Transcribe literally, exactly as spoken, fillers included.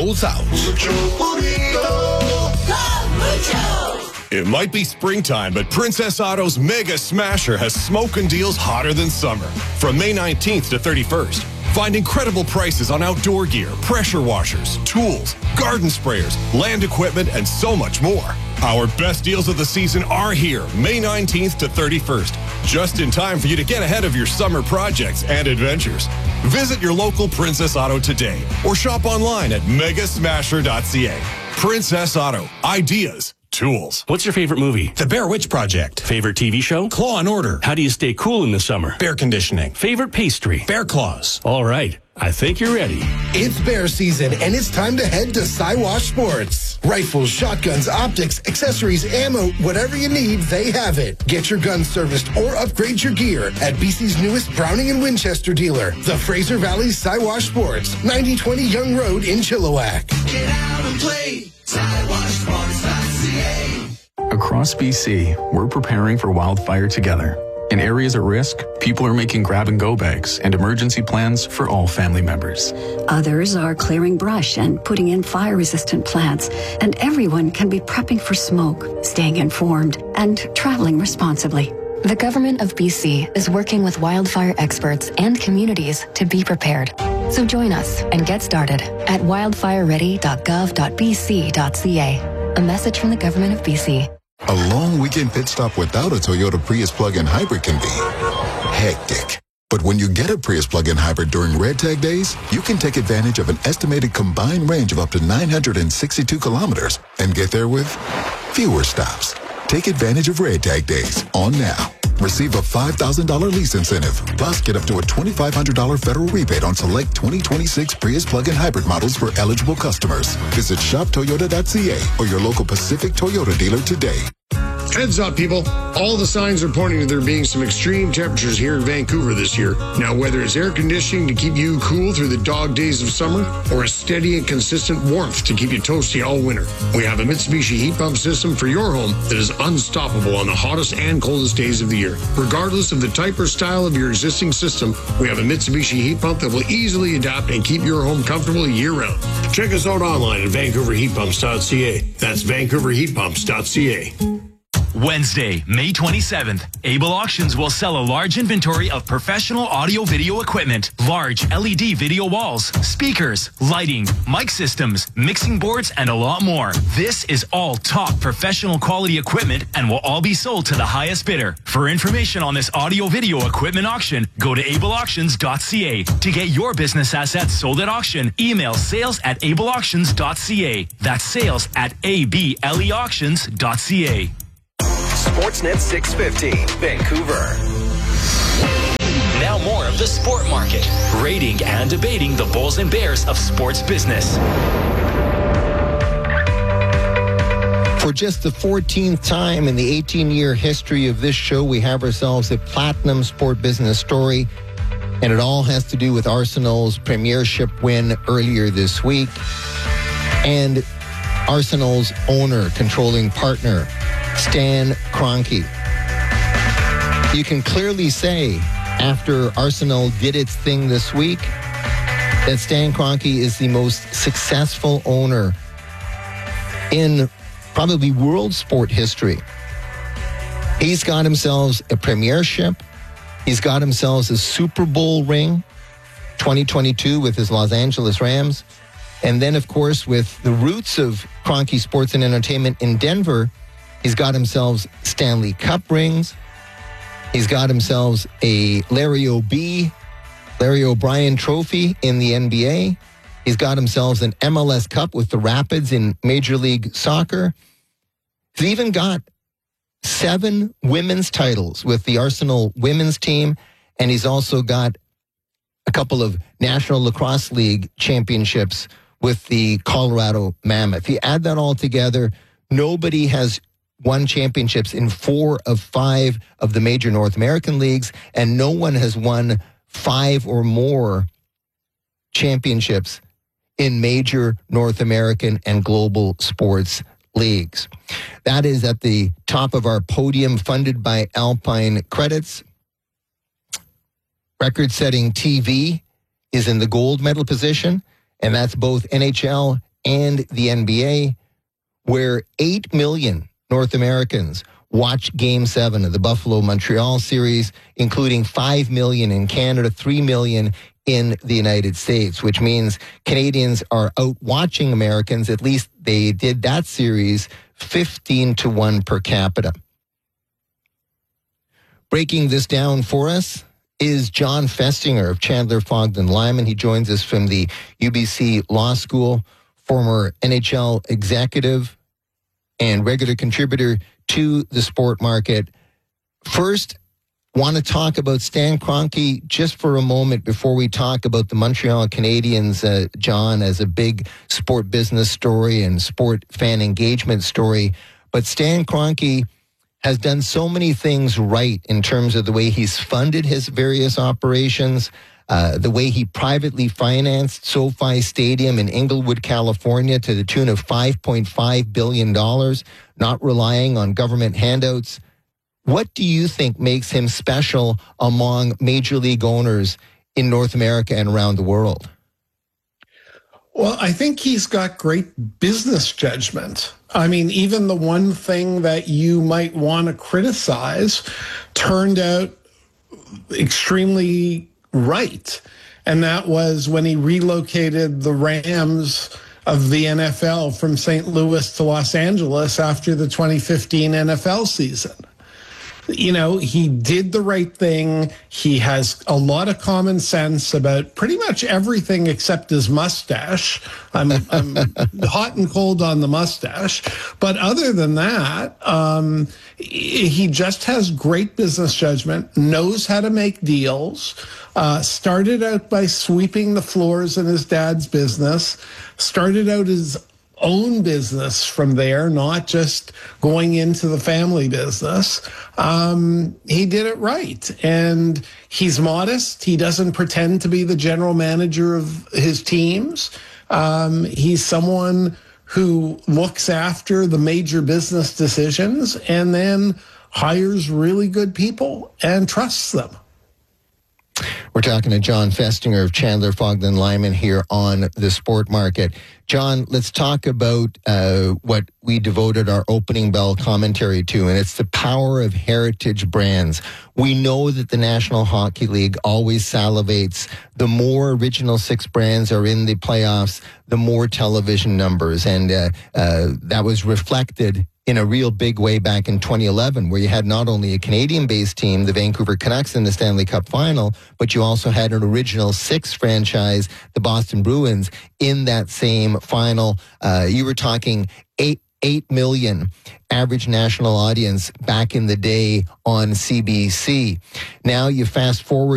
rolls out. Mucho burrito. Love mucho. It might be springtime, but Princess Auto's Mega Smasher has smoking deals hotter than summer. From May nineteenth to thirty-first, find incredible prices on outdoor gear, pressure washers, tools, garden sprayers, land equipment, and so much more. Our best deals of the season are here, May nineteenth to thirty-first, just in time for you to get ahead of your summer projects and adventures. Visit your local Princess Auto today or shop online at mega smasher dot c a. Princess Auto. Ideas. Tools. What's your favorite movie? The Bear Witch Project. Favorite T V show? Claw and Order. How do you stay cool in the summer? Bear conditioning. Favorite pastry? Bear Claws. All right. I think you're ready. It's bear season, and it's time to head to Siwash Sports. Rifles, shotguns, optics, accessories, ammo, whatever you need, they have it. Get your guns serviced or upgrade your gear at B C's newest Browning and Winchester dealer, the Fraser Valley Siwash Sports, ninety twenty Young Road in Chilliwack. Get out and play. Siwash Sports dot c a. Across B C, we're preparing for wildfire together. In areas at risk, people are making grab-and-go bags and emergency plans for all family members. Others are clearing brush and putting in fire-resistant plants. And everyone can be prepping for smoke, staying informed, and traveling responsibly. The government of B C is working with wildfire experts and communities to be prepared. So join us and get started at wildfire ready dot gov dot b c dot c a. A message from the government of B C. A long weekend pit stop without a Toyota Prius plug-in hybrid can be hectic. But when you get a Prius plug-in hybrid during Red Tag days, you can take advantage of an estimated combined range of up to nine hundred sixty-two kilometers and get there with fewer stops. Take advantage of Red Tag days on now. Receive a five thousand dollars lease incentive, plus get up to a twenty-five hundred dollars federal rebate on select twenty twenty-six Prius plug-in hybrid models for eligible customers. Visit shop toyota dot c a or your local Pacific Toyota dealer today. Heads up, people. All the signs are pointing to there being some extreme temperatures here in Vancouver this year. Now, whether it's air conditioning to keep you cool through the dog days of summer or a steady and consistent warmth to keep you toasty all winter, we have a Mitsubishi heat pump system for your home that is unstoppable on the hottest and coldest days of the year. Regardless of the type or style of your existing system, we have a Mitsubishi heat pump that will easily adapt and keep your home comfortable year-round. Check us out online at vancouver heat pumps dot c a. That's vancouver heat pumps dot c a. Wednesday, May twenty-seventh, Able Auctions will sell a large inventory of professional audio-video equipment, large L E D video walls, speakers, lighting, mic systems, mixing boards, and a lot more. This is all top professional quality equipment and will all be sold to the highest bidder. For information on this audio-video equipment auction, go to able auctions dot c a. To get your business assets sold at auction, email sales at able auctions dot c a. That's sales at a b l e auctions dot c a. Sportsnet six fifty, Vancouver. Now more of the Sport Market, rating and debating the Bulls and Bears of sports business. For just the fourteenth time in the eighteen-year history of this show, we have ourselves a platinum sport business story, and it all has to do with Arsenal's premiership win earlier this week and Arsenal's owner, controlling partner, Stan Kroenke. You can clearly say, after Arsenal did its thing this week, that Stan Kroenke is the most successful owner in probably world sport history. He's got himself a premiership. He's got himself a Super Bowl ring, twenty twenty-two with his Los Angeles Rams. And then, of course, with the roots of Kroenke Sports and Entertainment in Denver, he's got himself Stanley Cup rings. He's got himself a Larry O'B, Larry O'Brien trophy in the N B A. He's got himself an M L S Cup with the Rapids in Major League Soccer. He's even got seven women's titles with the Arsenal women's team, and he's also got a couple of National Lacrosse League championships with the Colorado Mammoth. You add that all together, nobody has won championships in four of five of the major North American leagues, and no one has won five or more championships in major North American and global sports leagues. That is at the top of our podium, funded by Alpine Credits. Record-setting T V is in the gold medal position, and that's both N H L and the N B A, where eight million North Americans watched Game seven of the Buffalo-Montreal series, including five million in Canada, three million in the United States, which means Canadians are out watching Americans. At least they did that series fifteen to one per capita. Breaking this down for us is John Festinger of Chandler, Fogden, Lyman. He joins us from the U B C Law School, former N H L executive and regular contributor to the Sport Market. First, want to talk about Stan Kroenke just for a moment before we talk about the Montreal Canadiens, uh, John, as a big sport business story and sport fan engagement story. But Stan Kroenke has done so many things right in terms of the way he's funded his various operations, uh, the way he privately financed SoFi Stadium in Inglewood, California, to the tune of five point five billion dollars, not relying on government handouts. What do you think makes him special among major league owners in North America and around the world? Well, I think he's got great business judgment. I mean, even the one thing that you might want to criticize turned out extremely right. And that was when he relocated the Rams of the N F L from Saint Louis to Los Angeles after the twenty fifteen N F L season. You know, he did the right thing. He has a lot of common sense about pretty much everything except his mustache. I'm, I'm hot and cold on the mustache. But other than that, um, he just has great business judgment, knows how to make deals, uh, started out by sweeping the floors in his dad's business, started out his own business from there, not just going into the family business. Um, he did it right. And he's modest. He doesn't pretend to be the general manager of his teams. Um, he's someone who looks after the major business decisions and then hires really good people and trusts them. We're talking to John Festinger of Chandler, Fogden, Lyman here on the Sport Market. John, let's talk about uh, what we devoted our opening bell commentary to, and it's the power of heritage brands. We know that the National Hockey League always salivates. The more original six brands are in the playoffs, the more television numbers. And uh, uh, that was reflected in a real big way back in twenty eleven, where you had not only a Canadian-based team, the Vancouver Canucks, in the Stanley Cup final, but you also had an original six franchise, the Boston Bruins, in that same final. Uh, you were talking eight, eight million average national audience back in the day on C B C. Now you fast forward